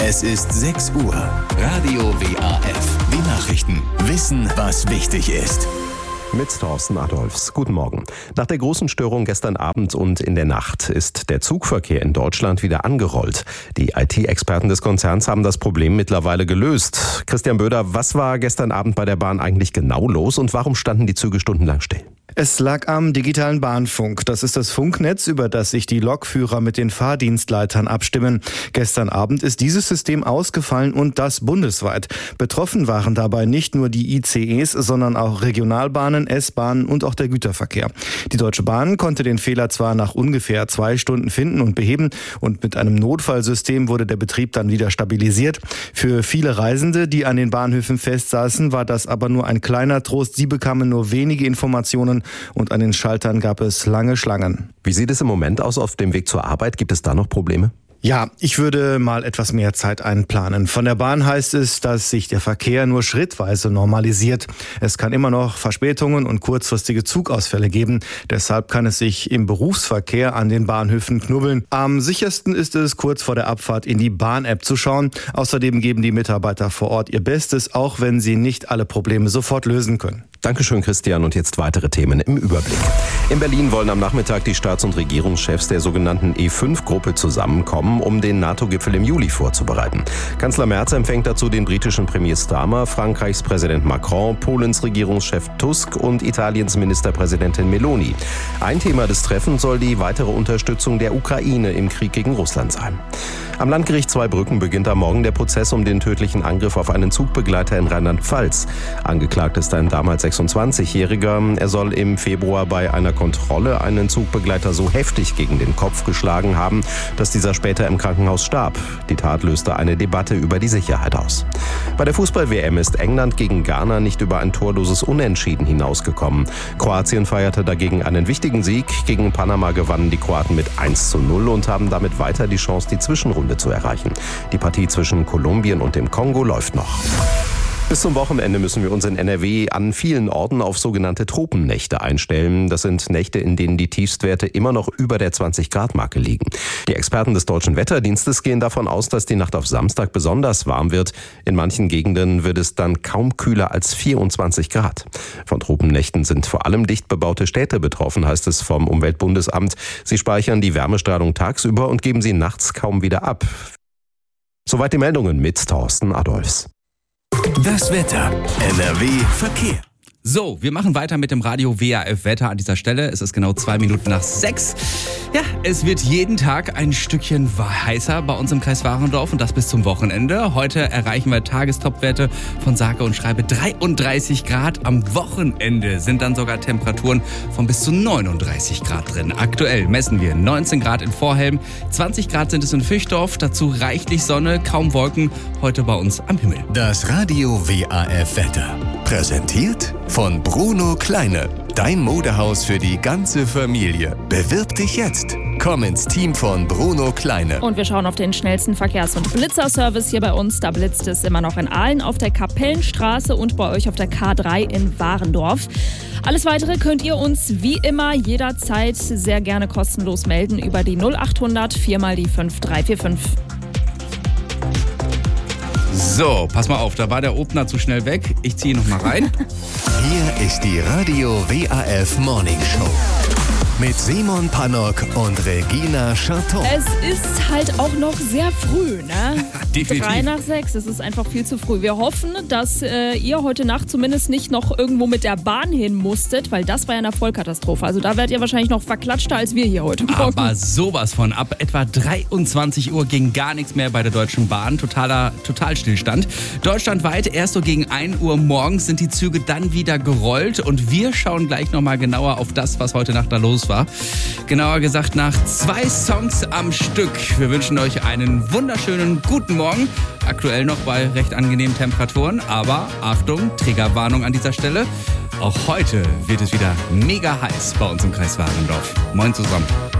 Es ist 6 Uhr. Radio WAF. Die Nachrichten. Wissen, was wichtig ist. Mit Thorsten Adolfs. Guten Morgen. Nach der großen Störung gestern Abend und in der Nacht ist der Zugverkehr in Deutschland wieder angerollt. Die IT-Experten des Konzerns haben das Problem mittlerweile gelöst. Christian Böder, was war gestern Abend bei der Bahn eigentlich genau los und warum standen die Züge stundenlang still? Es lag am digitalen Bahnfunk. Das ist das Funknetz, über das sich die Lokführer mit den Fahrdienstleitern abstimmen. Gestern Abend ist dieses System ausgefallen und das bundesweit. Betroffen waren dabei nicht nur die ICEs, sondern auch Regionalbahnen, S-Bahnen und auch der Güterverkehr. Die Deutsche Bahn konnte den Fehler zwar nach ungefähr 2 Stunden finden und beheben und mit einem Notfallsystem wurde der Betrieb dann wieder stabilisiert. Für viele Reisende, die an den Bahnhöfen festsaßen, war das aber nur ein kleiner Trost. Sie bekamen nur wenige Informationen und an den Schaltern gab es lange Schlangen. Wie sieht es im Moment aus auf dem Weg zur Arbeit? Gibt es da noch Probleme? Ja, ich würde mal etwas mehr Zeit einplanen. Von der Bahn heißt es, dass sich der Verkehr nur schrittweise normalisiert. Es kann immer noch Verspätungen und kurzfristige Zugausfälle geben. Deshalb kann es sich im Berufsverkehr an den Bahnhöfen knubbeln. Am sichersten ist es, kurz vor der Abfahrt in die Bahn-App zu schauen. Außerdem geben die Mitarbeiter vor Ort ihr Bestes, auch wenn sie nicht alle Probleme sofort lösen können. Dankeschön, Christian. Und jetzt weitere Themen im Überblick. In Berlin wollen am Nachmittag die Staats- und Regierungschefs der sogenannten E5-Gruppe zusammenkommen, um den NATO-Gipfel im Juli vorzubereiten. Kanzler Merz empfängt dazu den britischen Premier Starmer, Frankreichs Präsident Macron, Polens Regierungschef Tusk und Italiens Ministerpräsidentin Meloni. Ein Thema des Treffens soll die weitere Unterstützung der Ukraine im Krieg gegen Russland sein. Am Landgericht Zweibrücken beginnt am Morgen der Prozess um den tödlichen Angriff auf einen Zugbegleiter in Rheinland-Pfalz. Angeklagt ist ein damals 26-Jähriger. Er soll im Februar bei einer Kontrolle einen Zugbegleiter so heftig gegen den Kopf geschlagen haben, dass dieser später im Krankenhaus starb. Die Tat löste eine Debatte über die Sicherheit aus. Bei der Fußball-WM ist England gegen Ghana nicht über ein torloses Unentschieden hinausgekommen. Kroatien feierte dagegen einen wichtigen Sieg. Gegen Panama gewannen die Kroaten mit 1:0 und haben damit weiter die Chance, die Zwischenrunde zu erreichen. Die Partie zwischen Kolumbien und dem Kongo läuft noch. Bis zum Wochenende müssen wir uns in NRW an vielen Orten auf sogenannte Tropennächte einstellen. Das sind Nächte, in denen die Tiefstwerte immer noch über der 20-Grad-Marke liegen. Die Experten des Deutschen Wetterdienstes gehen davon aus, dass die Nacht auf Samstag besonders warm wird. In manchen Gegenden wird es dann kaum kühler als 24 Grad. Von Tropennächten sind vor allem dicht bebaute Städte betroffen, heißt es vom Umweltbundesamt. Sie speichern die Wärmestrahlung tagsüber und geben sie nachts kaum wieder ab. Soweit die Meldungen mit Thorsten Adolfs. Das Wetter. NRW Verkehr. So, wir machen weiter mit dem Radio WAF Wetter an dieser Stelle. Es ist genau 2 Minuten nach 6. Ja, es wird jeden Tag ein Stückchen heißer bei uns im Kreis Warendorf und das bis zum Wochenende. Heute erreichen wir Tagestopwerte von sage und schreibe 33 Grad. Am Wochenende sind dann sogar Temperaturen von bis zu 39 Grad drin. Aktuell messen wir 19 Grad in Vorhelm, 20 Grad sind es in Fischdorf, dazu reichlich Sonne, kaum Wolken, heute bei uns am Himmel. Das Radio WAF Wetter. Präsentiert von Bruno Kleine. Dein Modehaus für die ganze Familie. Bewirb dich jetzt. Komm ins Team von Bruno Kleine. Und wir schauen auf den schnellsten Verkehrs- und Blitzerservice hier bei uns. Da blitzt es immer noch in Aalen auf der Kapellenstraße und bei euch auf der K3 in Warendorf. Alles Weitere könnt ihr uns wie immer jederzeit sehr gerne kostenlos melden über die 0800 4 mal die 5345. So, pass mal auf, da war der Opener zu schnell weg. Ich ziehe noch mal rein. Hier ist die Radio WAF Morning Show. Mit Simon Pannock und Regina Charton. Es ist halt auch noch sehr früh, ne? Definitiv. 3 nach 6, es ist einfach viel zu früh. Wir hoffen, dass ihr heute Nacht zumindest nicht noch irgendwo mit der Bahn hin musstet, weil das war ja eine Vollkatastrophe. Also da werdet ihr wahrscheinlich noch verklatschter als wir hier heute Morgen. Aber sowas von. Ab etwa 23 Uhr ging gar nichts mehr bei der Deutschen Bahn. Totalstillstand. Deutschlandweit erst so gegen 1 Uhr morgens sind die Züge dann wieder gerollt. Und wir schauen gleich nochmal genauer auf das, was heute Nacht da los war. Genauer gesagt nach 2 Songs am Stück. Wir wünschen euch einen wunderschönen guten Morgen. Aktuell noch bei recht angenehmen Temperaturen. Aber Achtung, Triggerwarnung an dieser Stelle. Auch heute wird es wieder mega heiß bei uns im Kreis Warendorf. Moin zusammen.